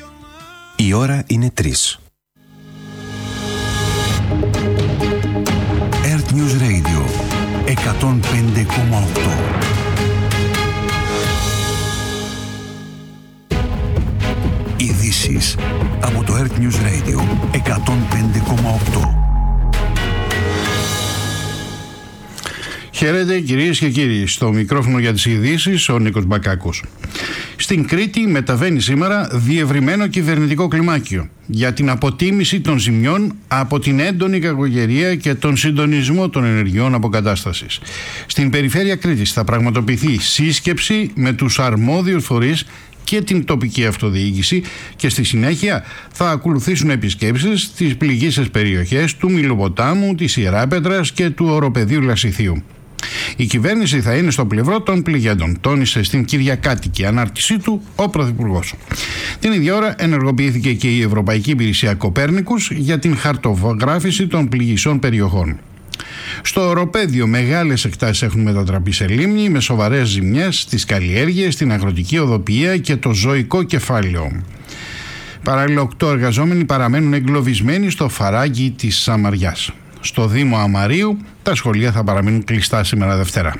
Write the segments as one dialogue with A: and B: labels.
A: Η ώρα είναι 3. Earth News Radio 105,8. Ειδήσεις από το Earth News Radio 105,8.
B: Χαίρετε κυρίες και κύριοι, στο μικρόφωνο για τις ειδήσεις ο Νίκος Μπακάκος. Στην Κρήτη μεταβαίνει σήμερα διευρυμένο κυβερνητικό κλιμάκιο για την αποτίμηση των ζημιών από την έντονη κακοκαιρία και τον συντονισμό των ενεργειών αποκατάστασης. Στην περιφέρεια Κρήτης θα πραγματοποιηθεί σύσκεψη με τους αρμόδιους φορείς και την τοπική αυτοδιοίκηση και στη συνέχεια θα ακολουθήσουν επισκέψεις στις πληγείσες περιοχές του Μιλοποτάμου, της Ιεράπετρας και του Οροπεδίου Λασιθίου. Η κυβέρνηση θα είναι στο πλευρό των πληγέντων, τόνισε στην κυριακάτικη ανάρτησή του ο Πρωθυπουργός. Την ίδια ώρα ενεργοποιήθηκε και η Ευρωπαϊκή Υπηρεσία Κοπέρνικους για την χαρτογράφηση των πληγισών περιοχών. Στο Οροπέδιο μεγάλες εκτάσεις έχουν μετατραπεί σε λίμνη με σοβαρές ζημιές στις καλλιέργειες, στην αγροτική οδοποιία και το ζωικό κεφάλαιο. Παράλληλα, 8 εργαζόμενοι παραμένουν εγκλωβισμένοι στο φαράγγι της Σαμαριάς. Στο Δήμο Αμαρίου τα σχολεία θα παραμείνουν κλειστά σήμερα Δευτέρα.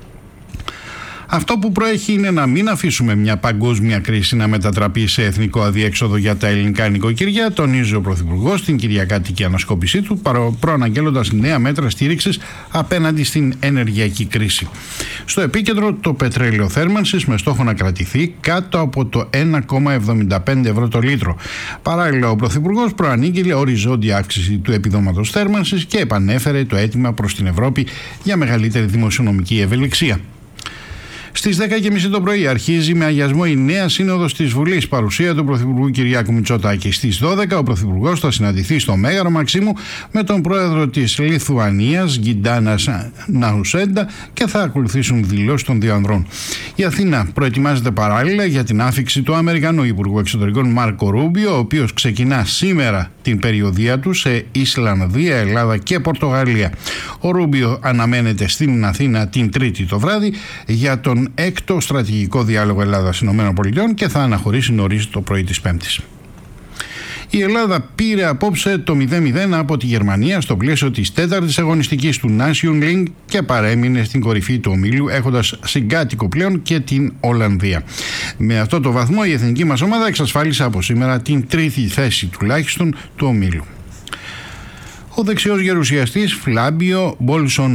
B: Αυτό που προέχει είναι να μην αφήσουμε μια παγκόσμια κρίση να μετατραπεί σε εθνικό αδιέξοδο για τα ελληνικά νοικοκυριά, τονίζει ο Πρωθυπουργός στην κυριακάτικη ανασκόπησή του, προαναγγέλλοντας νέα μέτρα στήριξης απέναντι στην ενεργειακή κρίση. Στο επίκεντρο το πετρέλαιο θέρμανσης με στόχο να κρατηθεί κάτω από το 1,75 ευρώ το λίτρο. Παράλληλα, ο Πρωθυπουργός προανήγγειλε οριζόντια αύξηση του επιδόματος θέρμανσης και επανέφερε το αίτημα προς την Ευρώπη για μεγαλύτερη δημοσιονομική ευελιξία. Στις 10.30 το πρωί αρχίζει με αγιασμό η νέα σύνοδος της Βουλής, παρουσία του Πρωθυπουργού Κυριάκου Μητσοτάκη. Στις 12 ο Πρωθυπουργός θα συναντηθεί στο Μέγαρο Μαξίμου με τον πρόεδρο της Λιθουανίας, Γκιντάνας Ναουσέντα, και θα ακολουθήσουν δηλώσεις των δύο ανδρών. Η Αθήνα προετοιμάζεται παράλληλα για την άφιξη του Αμερικανού Υπουργού Εξωτερικών Μάρκο Ρούμπιο, ο οποίος ξεκινά σήμερα την περιοδεία του σε Ισλανδία, Ελλάδα και Πορτογαλία. Ο Ρούμπιο αναμένεται στην Αθήνα την Τρίτη το βράδυ για τον έκτο στρατηγικό διάλογο Ελλάδα-ΗΠΑ και θα αναχωρήσει νωρίς το πρωί της Πέμπτης. Η Ελλάδα πήρε απόψε το 0-0 από τη Γερμανία στο πλαίσιο της τέταρτης αγωνιστικής του Nation League και παρέμεινε στην κορυφή του ομίλου, έχοντας συγκάτοικο πλέον και την Ολλανδία. Με αυτό το βαθμό η εθνική μας ομάδα εξασφάλισε από σήμερα την τρίτη θέση τουλάχιστον του ομίλου. Ο δεξιός γερουσιαστής Φλάμπιο Μπόλσον